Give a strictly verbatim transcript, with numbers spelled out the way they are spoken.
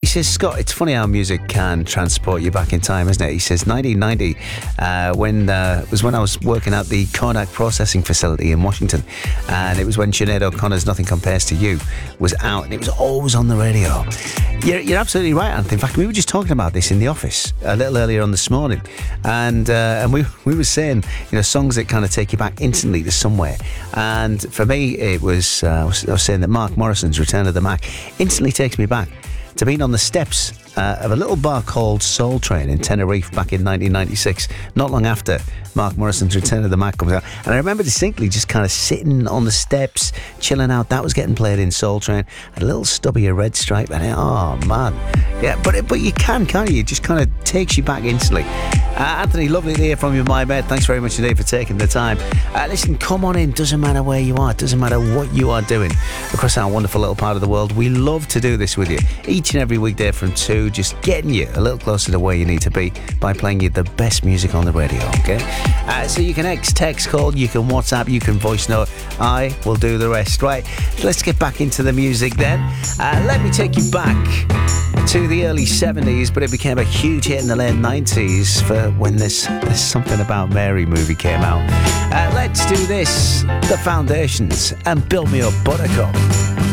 says, Scott, it's funny how music can transport you back in time, isn't it? He says, nineteen ninety uh, when uh, was when I was working at the Kodak processing facility in Washington, and it was when Sinead O'Connor's Nothing Compares to You was out, and it was always on the radio. You're, you're absolutely right, Anthony. In fact, we were just talking about this in the office a little earlier on this morning, and uh, and we we were saying, you know, songs that kind of take you back instantly to somewhere. And for me, it was, uh, I was I was saying that Mark Morrison's Return of the Mac instantly takes me back to being on the steps uh, of a little bar called Soul Train in Tenerife back in nineteen ninety-six, not long after Mark Morrison's Return of the Mac comes out. And I remember distinctly just kind of sitting on the steps, chilling out. That was getting played in Soul Train. A little stubby a red stripe, and oh man, yeah. But but you can, can't you? It just kind of takes you back instantly. Uh, Anthony, lovely to hear from you, my mate. Thanks very much today for taking the time. Uh, listen, come on in. Doesn't matter where you are. Doesn't matter what you are doing across our wonderful little part of the world. We love to do this with you each and every weekday from two, just getting you a little closer to where you need to be by playing you the best music on the radio, okay? Uh, so you can X, text, call, you can WhatsApp, you can voice note. I will do the rest. Right, let's get back into the music then. Uh, let me take you back to the early seventies, but it became a huge hit in the late nineties for when this There's Something About Mary movie came out. Uh, let's do this, The Foundations, and Build Me Up Buttercup.